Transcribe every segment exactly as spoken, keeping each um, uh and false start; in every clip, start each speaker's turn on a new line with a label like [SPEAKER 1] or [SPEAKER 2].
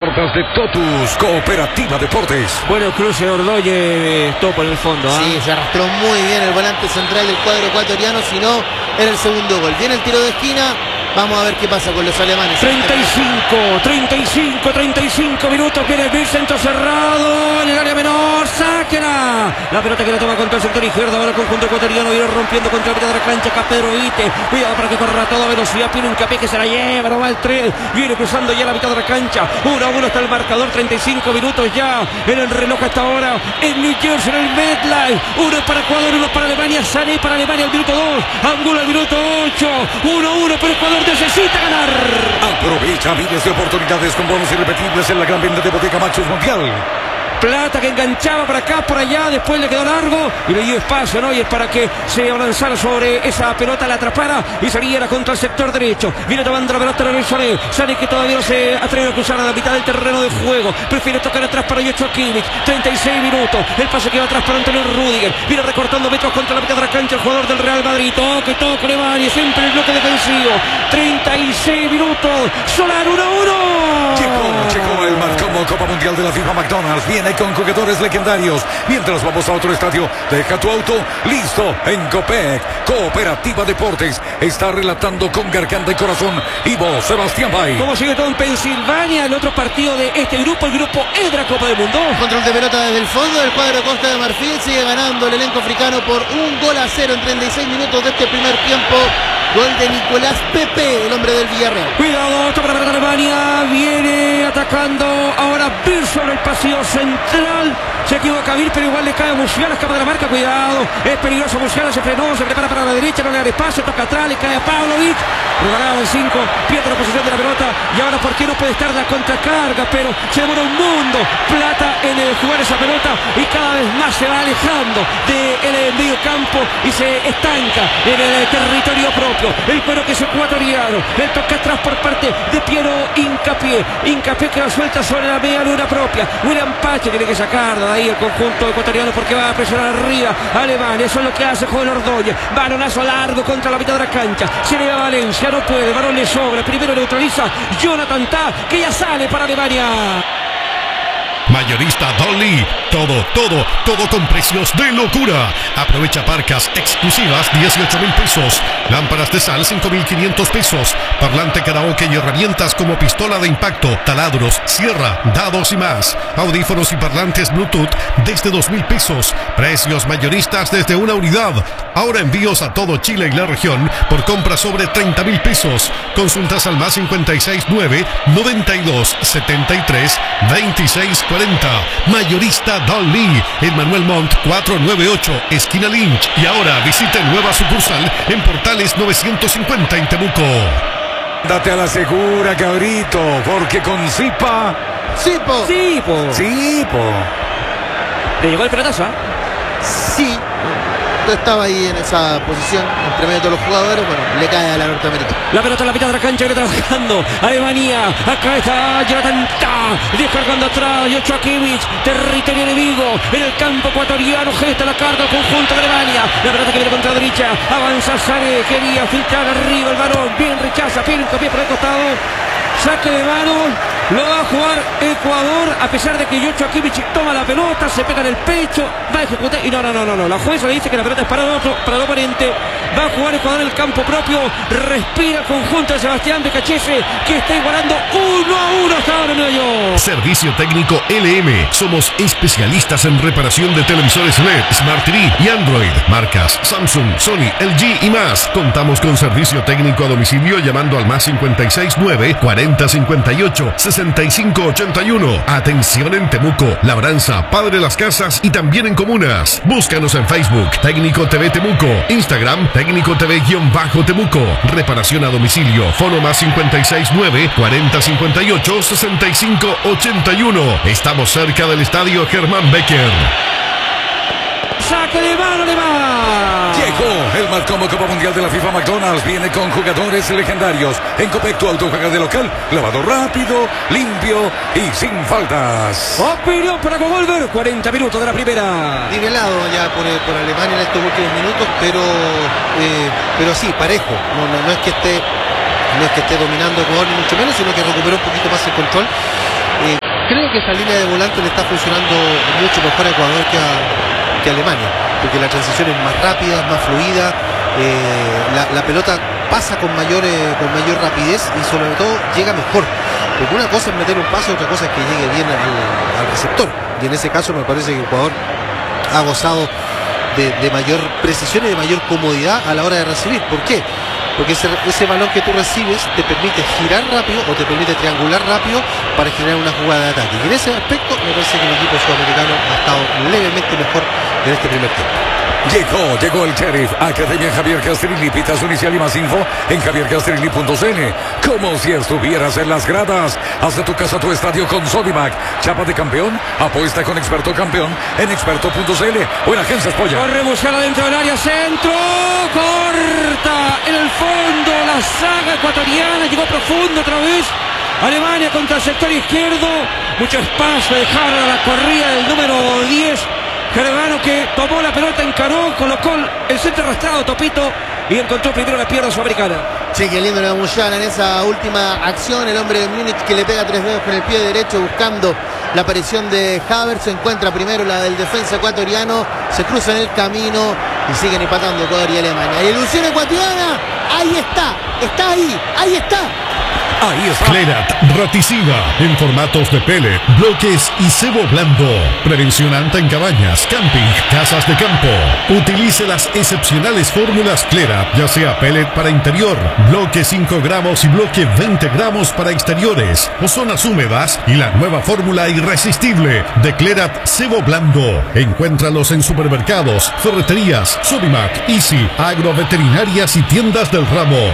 [SPEAKER 1] pelotas de Totus Cooperativa Deportes.
[SPEAKER 2] Bueno, cruce Ordóñez, topo en el fondo. ¿eh?
[SPEAKER 3] Sí, se arrastró muy bien el volante central del cuadro ecuatoriano, si no, era el segundo gol. Viene el tiro de esquina. Vamos a ver qué pasa con los alemanes.
[SPEAKER 2] treinta y cinco, treinta y cinco, treinta y cinco minutos. Viene el centro cerrado en el área menor. Sáquela. La pelota que la toma contra el sector izquierdo. Ahora el conjunto ecuatoriano viene rompiendo contra la mitad de la cancha. Acá Pedro Vite. Cuidado para que corra a toda velocidad. Pide un Capé que se la lleva. No va el tren. Viene cruzando ya la mitad de la cancha. uno a uno está el marcador. treinta y cinco minutos ya en el reloj hasta ahora. En New Jersey, en el MetLife. Uno para Ecuador, uno para Alemania. Sané para Alemania al minuto dos. Angulo al minuto ocho. uno a uno para Ecuador. Necesita ganar.
[SPEAKER 1] Aprovecha miles de oportunidades con bonos irrepetibles en la gran venta de Bodega Machos Mundial.
[SPEAKER 2] Plata que enganchaba por acá, por allá, después le quedó largo y le dio espacio, ¿no? Y es para que se avanzara sobre esa pelota, la atrapara y saliera contra el sector derecho. Viene tomando la pelota en el Sané. Sané que todavía no se atreve a cruzar a la mitad del terreno de juego. Prefiere tocar atrás para Joshua Kimmich. treinta y seis minutos. El pase que va atrás para Antonio Rüdiger. Viene recortando metros contra la mitad de la cancha el jugador del Real Madrid. Toque, toque, Alemania. Siempre el bloque defensivo. treinta y seis minutos. Solar uno a uno.
[SPEAKER 1] Llegó, llegó el Marcomo Copa Mundial de la FIFA McDonald's. Viene con jugadores legendarios. Mientras vamos a otro estadio, deja tu auto listo en Copec. Cooperativa Deportes está relatando con garganta y corazón Ivo Sebastián Bay.
[SPEAKER 2] ¿Cómo sigue todo en Pensilvania? El otro partido de este grupo, el grupo E de la Copa del Mundo.
[SPEAKER 3] Control de pelota desde el fondo del cuadro de Costa de Marfil. Sigue ganando el elenco africano por un gol a cero en treinta y seis minutos de este primer tiempo. Gol de Nicolás Pepe, el hombre del Villarreal.
[SPEAKER 2] Cuidado, toma la pelota Alemania. Viene atacando ahora Bill sobre el pasillo central. Se equivoca Bill, pero igual le cae a Musiala, escapa de la marca. Cuidado, es peligroso Musiala, se frenó, se prepara para la derecha, no le da espacio, toca atrás, le cae a Pavlovic. Regalado el cinco, pierde la posición de la pelota. Y ahora, ¿por qué no puede estar la contracarga? Pero se demora un mundo. Plata en el jugar esa pelota y cada vez más se va alejando del medio campo y se estanca en el territorio propio. El cuero que es ecuatoriano. El toque atrás por parte de Piero Hincapié. Hincapié que la suelta sobre la media luna propia. William Pache tiene que sacar de ahí el conjunto ecuatoriano porque va a presionar arriba a Alemania. Eso es lo que hace Joel Ordóñez. Balonazo largo contra la mitad de la cancha. Se le va a Valencia, no puede. Balón le sobra. Primero neutraliza Jonathan Tah, que ya sale para Alemania.
[SPEAKER 4] Mayorista Dolly, todo, todo, todo con precios de locura. Aprovecha parcas exclusivas dieciocho mil pesos, lámparas de sal cinco mil quinientos pesos, parlante karaoke y herramientas como pistola de impacto, taladros, sierra, dados y más. Audífonos y parlantes Bluetooth desde dos mil pesos. Precios mayoristas desde una unidad. Ahora envíos a todo Chile y la región por compra sobre treinta mil pesos. Consultas al más cincuenta y seis nueve, noventa y dos, setenta y tres, veintiséis cuarenta. Mayorista Dolly en Manuel Montt cuatrocientos noventa y ocho, esquina Lynch. Y ahora visita nueva sucursal en Portales novecientos cincuenta en Temuco.
[SPEAKER 1] Date a la segura, cabrito, porque con Zipa.
[SPEAKER 3] ¡Sipo!
[SPEAKER 2] Sipo.
[SPEAKER 1] Sipo.
[SPEAKER 2] Le llegó el pelotazo, ¿eh?
[SPEAKER 3] Sí. Estaba ahí en esa posición entre medio de todos los jugadores. Bueno, le cae a la norteamericana.
[SPEAKER 2] La pelota en la mitad de la cancha, viene trabajando Alemania. Acá está Jonathan Tah, descargando atrás Joshua Kimmich, territorio enemigo en el campo ecuatoriano. Gesta la carga al conjunto de Alemania. La pelota que viene contra la derecha, avanza Sané, quería filtrar arriba el balón, bien rechaza, bien pie por el costado. Saque de mano, lo va a jugar Ecuador, a pesar de que Joshua Kimmich toma la pelota, se pega en el pecho, va a ejecutar, y no, no, no, no, no, la jueza le dice que la pelota es para el otro, para el oponente. Va a jugar Ecuador en el campo propio, respira el conjunto de Sebastián Becachese, que está igualando uno a uno hasta ahora en Nueva York.
[SPEAKER 4] Servicio técnico L M. Somos especialistas en reparación de televisores L E D, Smart T V y Android. Marcas Samsung, Sony, L G y más. Contamos con servicio técnico a domicilio llamando al más cincuenta y seis nueve, cuarenta cincuenta y ocho, sesenta y cinco ochenta y uno. Atención en Temuco, Labranza, Padre Las Casas y también en comunas. Búscanos en Facebook, Técnico T V Temuco, Instagram, Técnico T V-Temuco. Reparación a domicilio, fono más cincuenta y seis nueve, cuarenta cincuenta y ocho, sesenta y cinco ochenta y uno. Estamos cerca del estadio Germán Becker.
[SPEAKER 2] Saque de mano, le va.
[SPEAKER 1] Llegó el Marcomo Copa Mundial de la FIFA McDonald's. Viene con jugadores legendarios. En Copec tu auto juega de local. Lavado rápido, limpio y sin faltas.
[SPEAKER 2] Opinión para Covolver. cuarenta minutos de la primera.
[SPEAKER 3] Nivelado ya por, por Alemania en estos últimos minutos, pero eh, pero sí, parejo. No, no, no es que esté no es que esté dominando Ecuador ni mucho menos, sino que recuperó un poquito más el control. Eh, creo que esa línea de volante le está funcionando mucho mejor a Ecuador que a, que a Alemania, porque la transición es más rápida, más fluida, eh, la, la pelota pasa con mayor, eh, con mayor rapidez y sobre todo llega mejor, porque una cosa es meter un pase, otra cosa es que llegue bien al, al receptor, y en ese caso me parece que Ecuador ha gozado de, de mayor precisión y de mayor comodidad a la hora de recibir. ¿Por qué? Porque ese, ese balón que tú recibes te permite girar rápido o te permite triangular rápido para generar una jugada de ataque. Y en ese aspecto me parece que el equipo sudamericano ha estado levemente mejor en este primer tiempo.
[SPEAKER 1] Llegó, llegó el Sheriff, Academia Javier Castrilli, pita su inicial y más info en javier castrilli punto c n. Como si estuvieras en las gradas. Haz de tu casa tu estadio con Sodimac. Chapa de campeón, apuesta con Experto Campeón en experto punto c n o en Agencias Polla.
[SPEAKER 2] Corre Musiala dentro del área, centro, corta, en el fondo, la saga ecuatoriana, llegó profundo otra vez. Alemania contra el sector izquierdo, mucho espacio, dejaron a la corrida del número diez. Gervano, que tomó la pelota, encaró, colocó el centro arrastrado, Topito, y encontró primero la pierna sudamericana.
[SPEAKER 3] Sí, qué lindo la Musiala en esa última acción. El hombre de Múnich que le pega tres dedos con el pie derecho buscando la aparición de Havertz. Se encuentra primero la del defensa ecuatoriano, se cruza en el camino y siguen empatando Ecuador y Alemania. Y ilusión ecuatoriana, ahí está, está ahí, ahí está.
[SPEAKER 1] Ahí está.
[SPEAKER 4] Clerat Raticida en formatos de pellet, bloques y cebo blando. Prevención anta en cabañas, camping, casas de campo. Utilice las excepcionales fórmulas Clerat, ya sea pellet para interior, bloque cinco gramos y bloque veinte gramos para exteriores o zonas húmedas, y la nueva fórmula irresistible de Clerat cebo blando. Encuéntralos en supermercados, ferreterías, Sodimac, Easy, agroveterinarias y tiendas del ramo.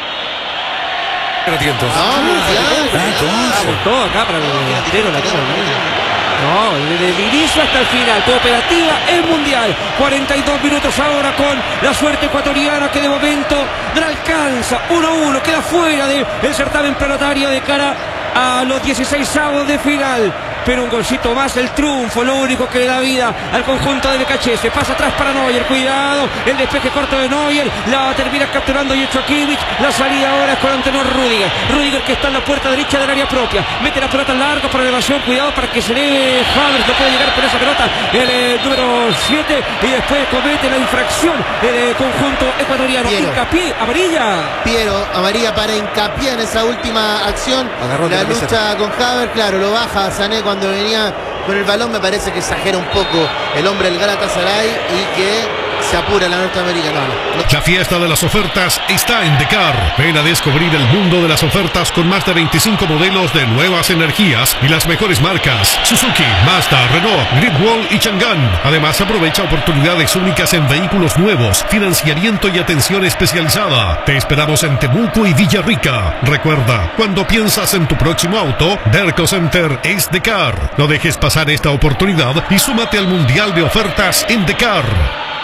[SPEAKER 3] Vamos, ya.
[SPEAKER 2] Vamos todo acá para el delantero, la cara. No, desde el inicio hasta el final, cooperativa el mundial. cuarenta y dos minutos ahora con la suerte ecuatoriana que de momento no alcanza. uno a uno, queda fuera del certamen planetario de cara a los dieciséis avos de final. Pero un golcito más, el triunfo, lo único que le da vida al conjunto de B K H. Se pasa atrás para Neuer, cuidado, el despeje corto de Neuer, la termina capturando Joshua Kimmich. La salida ahora es con Antonio Rüdiger. Rüdiger que está en la puerta derecha del área propia, mete la pelota larga para la elevación, cuidado para que se le Havertz, no puede llegar por esa pelota el eh, número siete, y después comete la infracción el eh, conjunto ecuatoriano.
[SPEAKER 3] Piero.
[SPEAKER 2] Hincapié, amarilla.
[SPEAKER 3] Piero, amarilla para hincapié en esa última acción.
[SPEAKER 5] Agarrón de
[SPEAKER 3] la
[SPEAKER 5] la
[SPEAKER 3] lucha
[SPEAKER 5] camiseta.
[SPEAKER 3] con Havertz, claro, lo baja Sané cuando venía con el balón. Me parece que exagera un poco el hombre del Galatasaray y que se apura la norteamericana. No, no.
[SPEAKER 4] La fiesta de las ofertas está en Decar. Ven a descubrir el mundo de las ofertas con más de veinticinco modelos de nuevas energías y las mejores marcas: Suzuki, Mazda, Renault, Gripwall y Chang'an. Además, aprovecha oportunidades únicas en vehículos nuevos, financiamiento y atención especializada. Te esperamos en Temuco y Villarrica. Recuerda, cuando piensas en tu próximo auto, Derco Center es Decar. No dejes pasar esta oportunidad y súmate al Mundial de Ofertas en Decar.